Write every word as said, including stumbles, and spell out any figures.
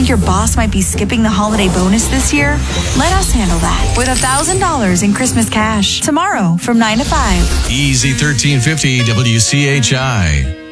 Think your boss might be skipping the holiday bonus this year? Let us handle that with one thousand dollars in Christmas cash tomorrow from nine to five. Easy thirteen fifty W C H I.